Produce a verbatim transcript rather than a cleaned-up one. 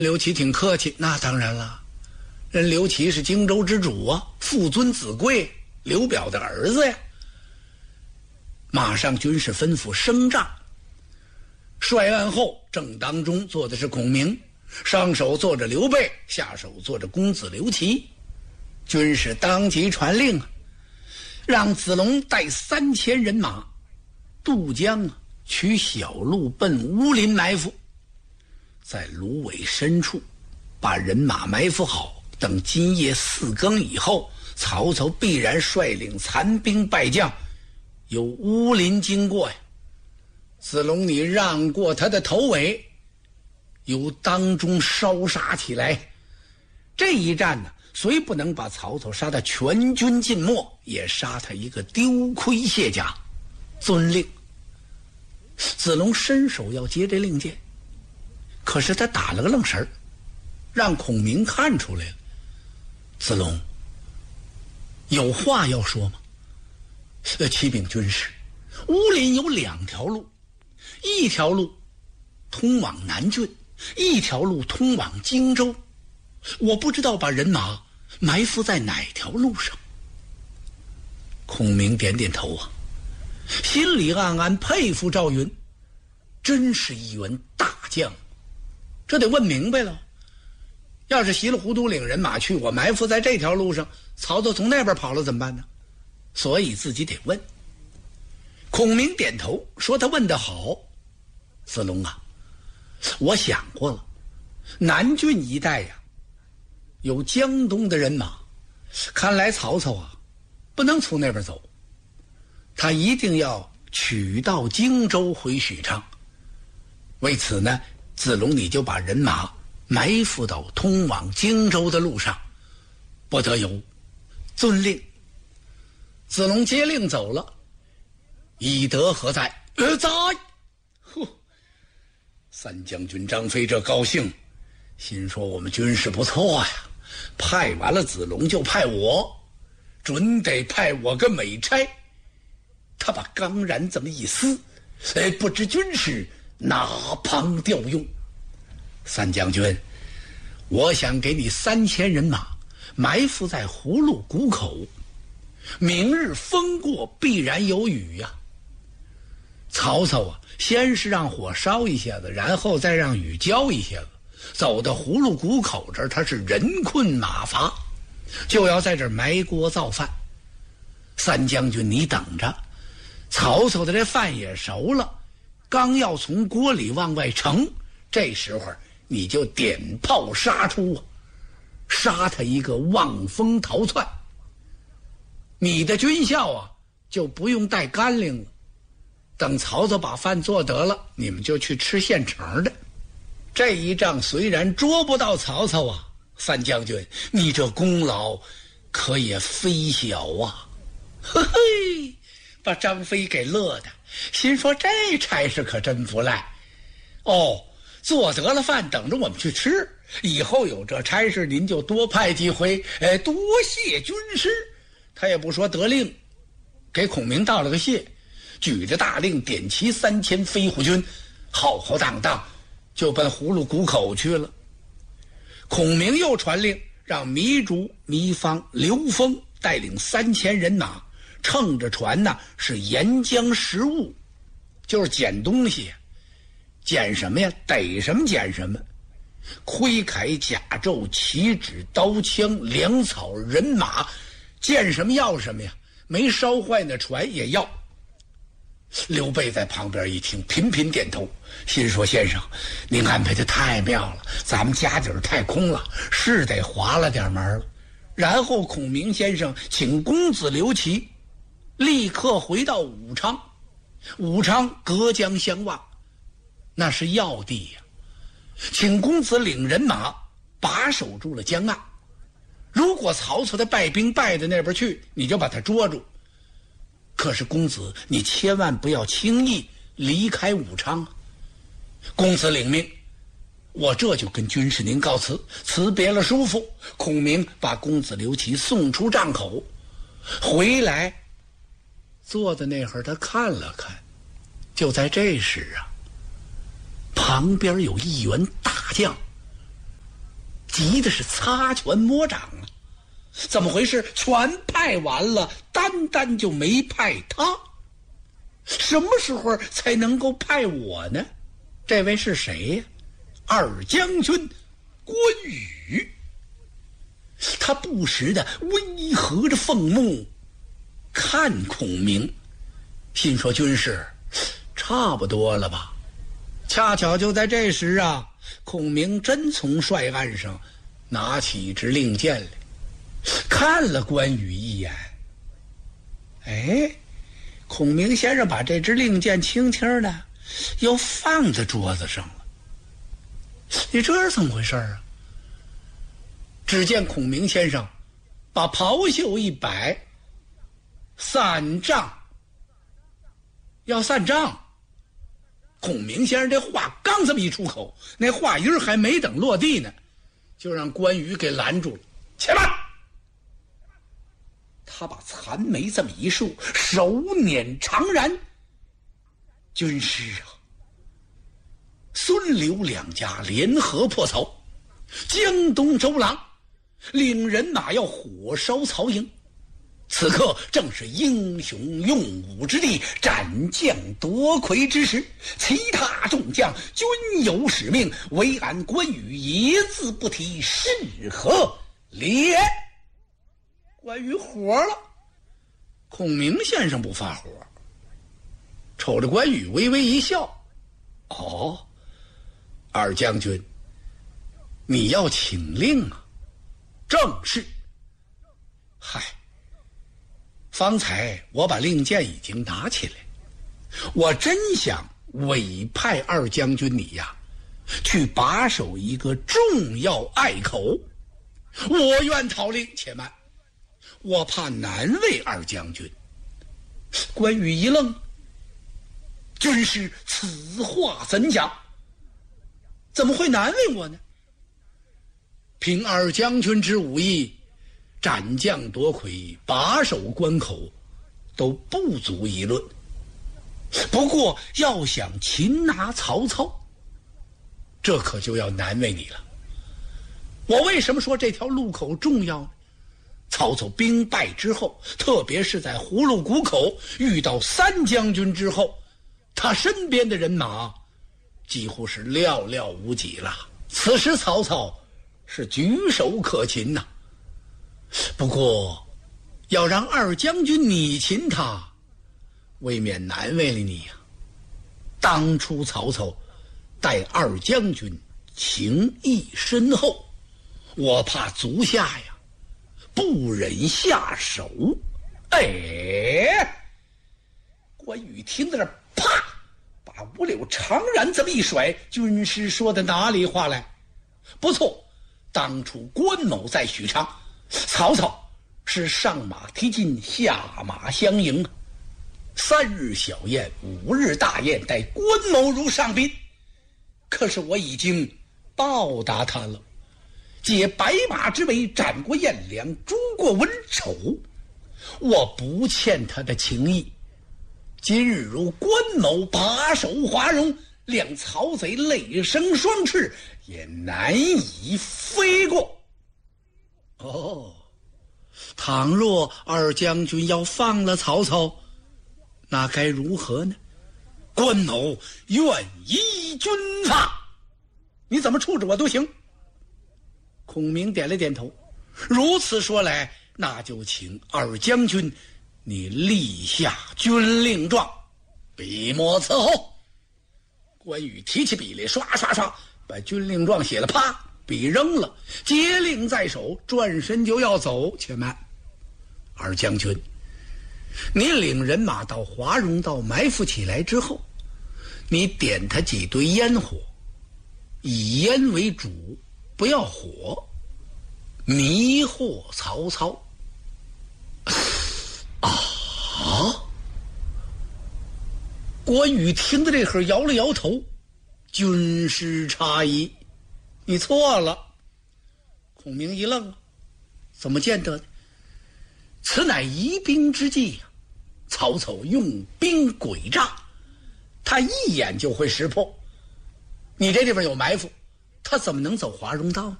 刘琦挺客气，那当然了，人刘琦是荆州之主啊，父尊子贵，刘表的儿子呀。马上军士吩咐升帐，帅案后正当中坐的是孔明，上手坐着刘备，下手坐着公子刘琦。军士当即传令啊，让子龙带三千人马渡江啊，取小路奔乌林埋伏，在芦苇深处把人马埋伏好，等今夜四更以后，曹操必然率领残兵败将由乌林经过呀。子龙，你让过他的头尾，由当中烧杀起来。这一战呢，虽不能把曹操杀得全军尽没，也杀他一个丢盔卸甲。遵令。子龙伸手要接这令箭，可是他打了个愣神儿，让孔明看出来了。子龙，有话要说吗？呃，启禀军师，乌林有两条路，一条路通往南郡，一条路通往荆州，我不知道把人马埋伏在哪条路上。孔明点点头啊，心里暗暗佩服赵云，真是一员大将。这得问明白了，要是稀里糊涂领人马去，我埋伏在这条路上，曹操从那边跑了怎么办呢？所以自己得问。孔明点头说他问得好。子龙啊，我想过了，南郡一带呀，有江东的人马，看来曹操啊不能从那边走，他一定要取到荆州回许昌。为此呢，子龙你就把人马埋伏到通往荆州的路上。不得有。遵令。子龙接令走了。以德何在？呃，在。呼，三将军张飞这高兴，心说我们军事不错呀，派完了子龙就派我，准得派我个美差。他把钢髯这么一撕，哎，不知军师哪旁调用。三将军，我想给你三千人马埋伏在葫芦谷口，明日风过必然有雨呀、啊。曹操啊，先是让火烧一下子，然后再让雨浇一下子，走到葫芦谷口这儿，他是人困马乏，就要在这儿埋锅造饭。三将军你等着，曹操的这饭也熟了，刚要从锅里往外盛，这时候你就点炮杀出啊，杀他一个望风逃窜。你的军校啊就不用带干粮了，等曹操把饭做得了，你们就去吃现成的。这一仗虽然捉不到曹操啊，三将军你这功劳可也非小啊。嘿嘿，把张飞给乐的，心说这差事可真不赖。哦，做得了饭等着我们去吃，以后有这差事您就多派几回，哎，多谢军师。他也不说得令，给孔明道了个谢，举着大令点齐三千飞虎军，浩浩荡荡就奔葫芦谷口去了。孔明又传令让糜竺、糜芳、刘封带领三千人马，乘着船呢是沿江食物，就是捡东西，捡什么呀？逮什么捡什么，盔铠甲胄旗帜刀枪粮草人马，见什么要什么呀，没烧坏那船也要。刘备在旁边一听，频频点头，心说先生您安排的太妙了，咱们家底儿太空了，是得划了点门了。然后孔明先生请公子刘琦立刻回到武昌，武昌隔江相望，那是要地呀、啊，请公子领人马把守住了江岸，如果曹操的败兵败到那边去，你就把他捉住。可是公子你千万不要轻易离开武昌啊。公子领命，我这就跟军师您告辞。辞别了叔父，孔明把公子刘琦送出帐口，回来坐在那会儿，他看了看，就在这时啊，旁边有一员大将急的是擦拳摸掌啊！怎么回事？全派完了，单单就没派他，什么时候才能够派我呢？这位是谁呀？二将军关羽。他不时的微合着凤目看孔明，心说军师差不多了吧。恰巧就在这时啊，孔明真从帅案上拿起一支令箭来，看了关羽一眼。哎，孔明先生把这支令箭轻轻的又放在桌子上了。你这是怎么回事啊？只见孔明先生把袍袖一摆，散帐，要散帐。孔明先生这话刚这么一出口，那话音还没等落地呢，就让关羽给拦住了。且慢！他把残眉这么一竖，手捻长髯。军师啊，孙刘两家联合破曹，江东周郎领人马要火烧曹营，此刻正是英雄用武之地，斩将夺魁之时。其他众将均有使命，唯俺关羽一字不提，是何理？关羽火了。孔明先生不发火，瞅着关羽微微一笑。哦，二将军，你要请令啊？正是。嗨，方才我把令箭已经拿起来，我真想委派二将军你呀，去把守一个重要隘口。我愿讨令。且慢，我怕难为二将军。关羽一愣，军师此话怎讲？怎么会难为我呢？凭二将军之武艺，斩将夺魁，把守关口，都不足一论。不过要想擒拿曹操，这可就要难为你了。我为什么说这条路口重要呢？曹操兵败之后，特别是在葫芦谷口遇到三将军之后，他身边的人马几乎是寥寥无几了。此时曹操是举手可擒呐、啊。不过要让二将军你擒他，未免难为了你呀、啊。当初曹操待二将军情谊深厚，我怕足下呀不忍下手。哎，关羽听到这，啪，把五柳长髯这么一甩，军师说的哪里话来？不错，当初关某在许昌，曹操是上马提金，下马相迎，三日小宴，五日大宴，待关某如上宾。可是我已经报答他了，解白马之围，斩过颜良，诛过文丑，我不欠他的情谊。今日如关某把守华容，令曹贼泪生双翅，也难以飞过。哦，倘若二将军要放了曹操，那该如何呢？关某愿依军法，你怎么处置我都行。孔明点了点头，如此说来，那就请二将军你立下军令状，笔墨伺候。关羽提起笔来，刷刷刷把军令状写了，啪，笔扔了，接令在手，转身就要走。且慢，二将军，你领人马到华容道埋伏起来之后，你点他几堆烟火，以烟为主，不要火，迷惑曹操。啊！关羽听到这会儿摇了摇头，军师差矣，你错了。孔明一愣，怎么见得呢？此乃疑兵之计呀、啊！曹操用兵诡诈，他一眼就会识破。你这地方有埋伏，他怎么能走华容道呢？